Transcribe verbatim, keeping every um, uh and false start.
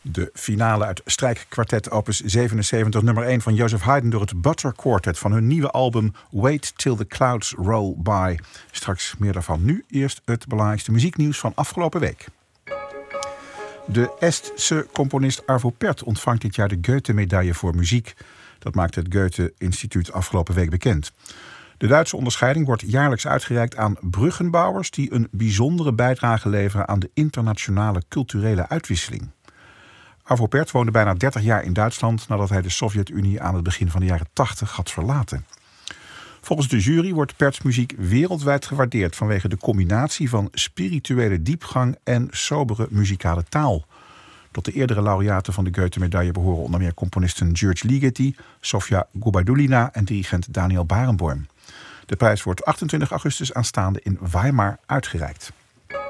De finale uit strijkkwartet opus zevenenzeventig, nummer één van Joseph Haydn door het Butter Quartet van hun nieuwe album Wait Till the Clouds Roll By. Straks meer daarvan. Nu eerst het belangrijkste muzieknieuws van afgelopen week. De Estse componist Arvo Pärt ontvangt dit jaar de Goethe-medaille voor muziek. Dat maakt het Goethe-instituut afgelopen week bekend. De Duitse onderscheiding wordt jaarlijks uitgereikt aan bruggenbouwers die een bijzondere bijdrage leveren aan de internationale culturele uitwisseling. Arvo Pärt woonde bijna dertig jaar in Duitsland nadat hij de Sovjet-Unie aan het begin van de jaren tachtig had verlaten. Volgens de jury wordt Pärts muziek wereldwijd gewaardeerd vanwege de combinatie van spirituele diepgang en sobere muzikale taal. Tot de eerdere laureaten van de Goethe-medaille behoren onder meer componisten György Ligeti, Sofia Gubaidulina en dirigent Daniel Barenboim. De prijs wordt achtentwintig augustus aanstaande in Weimar uitgereikt.